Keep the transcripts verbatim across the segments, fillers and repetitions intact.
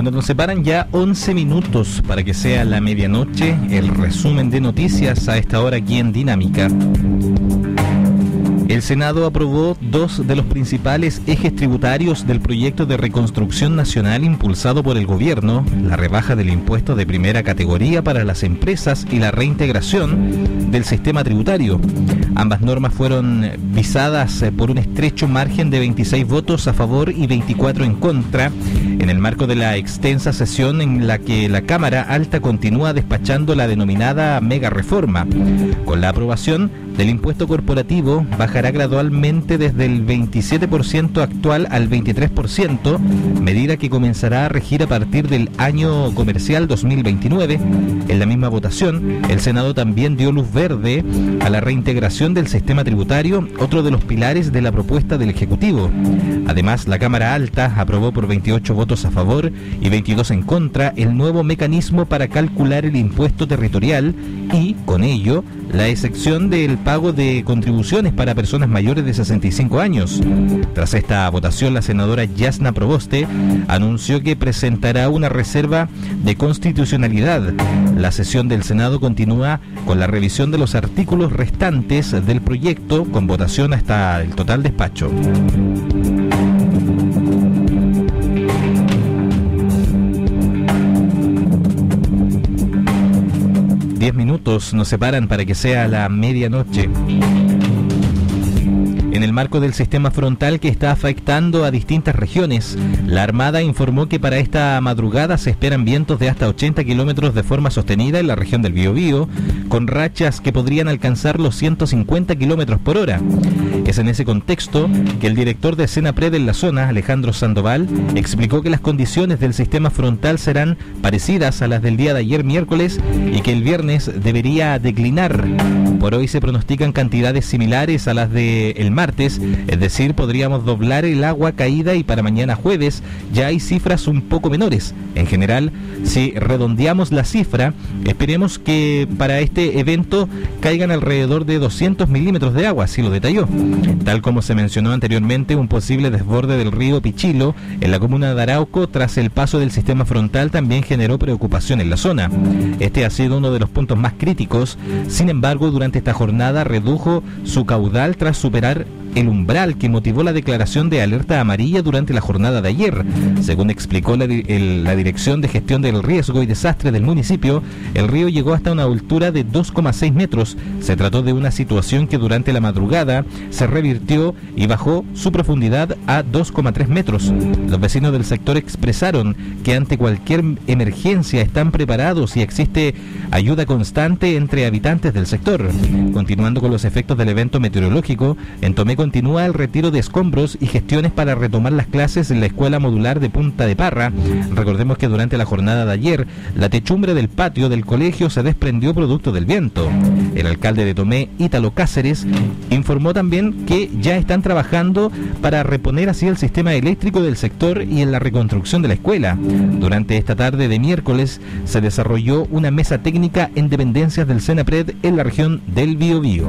Cuando nos separan ya once minutos para que sea la medianoche, el resumen de noticias a esta hora aquí en Dinámica. El Senado aprobó dos de los principales ejes tributarios del proyecto de reconstrucción nacional impulsado por el gobierno, la rebaja del impuesto de primera categoría para las empresas y la reintegración del sistema tributario. Ambas normas fueron visadas por un estrecho margen de veintiséis votos a favor y veinticuatro en contra, en el marco de la extensa sesión en la que la Cámara Alta continúa despachando la denominada mega reforma. Con la aprobación del impuesto corporativo bajará gradualmente desde el veintisiete por ciento actual al veintitrés por ciento, medida que comenzará a regir a partir del año comercial dos mil veintinueve. En la misma votación, el Senado también dio luz verde a la reintegración del sistema tributario, otro de los pilares de la propuesta del Ejecutivo. Además, la Cámara Alta aprobó por veintiocho votos a favor y veintidós en contra el nuevo mecanismo para calcular el impuesto territorial y, con ello, la excepción del pago de contribuciones para personas mayores de sesenta y cinco años. Tras esta votación, la senadora Yasna Proboste anunció que presentará una reserva de constitucionalidad. La sesión del Senado continúa con la revisión de los artículos restantes del proyecto, con votación hasta el total despacho. Diez minutos nos separan para que sea la medianoche. En el marco del sistema frontal que está afectando a distintas regiones, la Armada informó que para esta madrugada se esperan vientos de hasta ochenta kilómetros de forma sostenida en la región del Biobío, con rachas que podrían alcanzar los ciento cincuenta kilómetros por hora. Es en ese contexto que el director de Senapred en la zona, Alejandro Sandoval, explicó que las condiciones del sistema frontal serán parecidas a las del día de ayer miércoles y que el viernes debería declinar. Por hoy se pronostican cantidades similares a las del martes, es decir, podríamos doblar el agua caída y para mañana jueves ya hay cifras un poco menores. En general, si redondeamos la cifra, esperemos que para este evento caigan alrededor de doscientos milímetros de agua, así lo detalló. Tal como se mencionó anteriormente, un posible desborde del río Pichilo en la comuna de Arauco tras el paso del sistema frontal también generó preocupación en la zona. Este ha sido uno de los puntos más críticos. Sin embargo, durante esta jornada redujo su caudal tras superar el umbral que motivó la declaración de alerta amarilla durante la jornada de ayer. Según explicó la, el, la Dirección de Gestión del Riesgo y Desastre del municipio, el río llegó hasta una altura de dos coma seis metros. Se trató de una situación que durante la madrugada se revirtió y bajó su profundidad a dos coma tres metros. Los vecinos del sector expresaron que ante cualquier emergencia están preparados y existe ayuda constante entre habitantes del sector. Continuando con los efectos del evento meteorológico, en Tomé continúa el retiro de escombros y gestiones para retomar las clases en la Escuela Modular de Punta de Parra. Recordemos que durante la jornada de ayer, la techumbre del patio del colegio se desprendió producto del viento. El alcalde de Tomé, Ítalo Cáceres, informó también que ya están trabajando para reponer así el sistema eléctrico del sector y en la reconstrucción de la escuela. Durante esta tarde de miércoles se desarrolló una mesa técnica en dependencias del Senapred en la región del Biobío.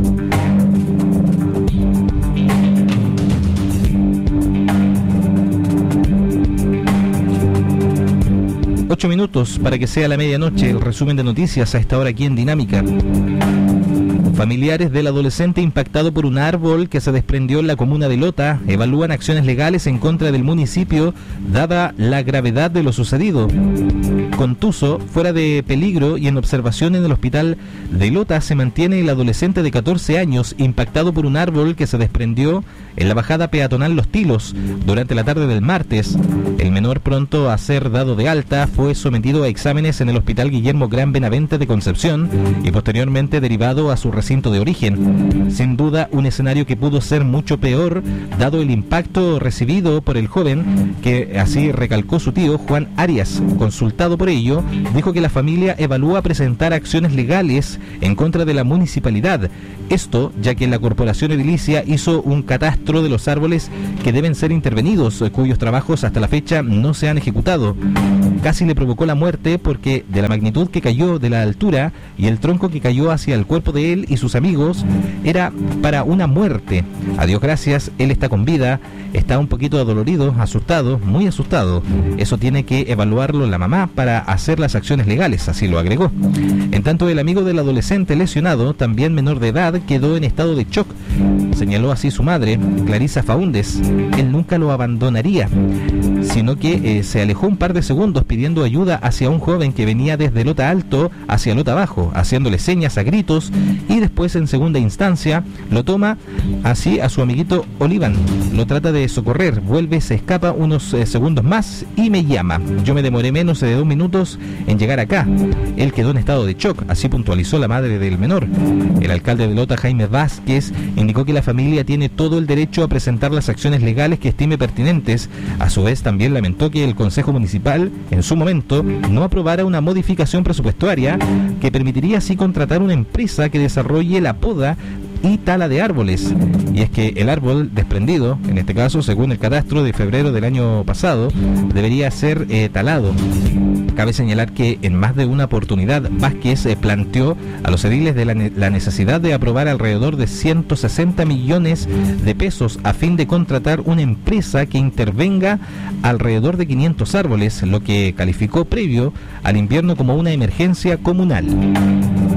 Ocho minutos para que sea la medianoche, el resumen de noticias a esta hora aquí en Dinámica. Familiares del adolescente impactado por un árbol que se desprendió en la comuna de Lota evalúan acciones legales en contra del municipio dada la gravedad de lo sucedido. Contuso, fuera de peligro y en observación en el hospital de Lota se mantiene el adolescente de catorce años impactado por un árbol que se desprendió en la bajada peatonal Los Tilos durante la tarde del martes. El menor, pronto a ser dado de alta, fue sometido a exámenes en el Hospital Guillermo Gran Benavente de Concepción y posteriormente derivado a su recinto de origen. Sin duda, un escenario que pudo ser mucho peor, dado el impacto recibido por el joven, que así recalcó su tío Juan Arias. Consultado por ello, dijo que la familia evalúa presentar acciones legales en contra de la municipalidad. Esto, ya que la corporación edilicia hizo un catastro de los árboles que deben ser intervenidos, cuyos trabajos hasta la fecha no se han ejecutado. Casi le provocó la muerte porque de la magnitud que cayó de la altura y el tronco que cayó hacia el cuerpo de él y sus amigos era para una muerte. A Dios gracias, él está con vida, está un poquito adolorido, asustado, muy asustado. Eso tiene que evaluarlo la mamá para hacer las acciones legales, así lo agregó. En tanto, el amigo del adolescente lesionado, también menor de edad, quedó en estado de shock. Señaló así su madre, Clarisa Faúndez. Él nunca lo abandonaría, sino que eh, se alejó un par de segundos pidiendo ayuda hacia un joven que venía desde Lota Alto hacia Lota Bajo, haciéndole señas a gritos, y después en segunda instancia lo toma así a su amiguito Oliván, lo trata de socorrer, vuelve, se escapa unos eh, segundos más y me llama. Yo me demoré menos de dos minutos en llegar acá. Él quedó en estado de shock, así puntualizó la madre del menor. El alcalde de Lota, Jaime Vázquez, indicó que la familia tiene todo el derecho a presentar las acciones legales que estime pertinentes. A su vez, también lamentó que el Consejo Municipal, en su momento, no aprobara una modificación presupuestaria que permitiría así contratar una empresa que desarrolle la poda y tala de árboles. Y es que el árbol desprendido, en este caso, según el catastro de febrero del año pasado, debería ser eh, talado. Cabe señalar que en más de una oportunidad Vázquez eh, planteó a los ediles de la, ne la necesidad de aprobar alrededor de ciento sesenta millones de pesos a fin de contratar una empresa que intervenga alrededor de quinientos árboles, lo que calificó previo al invierno como una emergencia comunal.